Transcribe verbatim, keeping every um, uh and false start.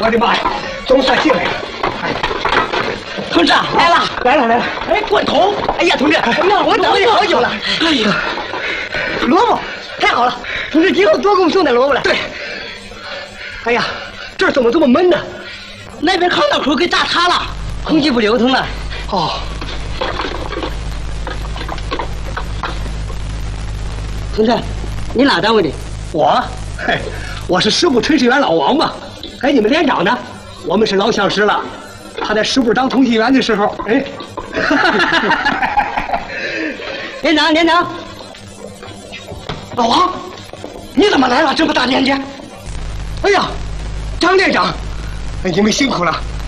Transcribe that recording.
我的妈呀，总算进来了！ 同志来了， 来了来了！ 哎，罐头！哎呀，同志，哎呀，我等你好久了。哎呀，萝卜，太好了！同志今后多给我们送点萝卜来。对。 哎呀，这儿怎么这么闷呢？ 那边炕道口给炸塌了，空气不流通了。 哦。 同志，你哪单位的？ 我，嘿，我是师部炊事员老王嘛。哎，你们连长呢？我们是老相识了。他在师部当通信员的时候，哎， 连长，连长， 老王，你怎么来了？这么大年纪？哎呀，张连长，哎，你们辛苦了。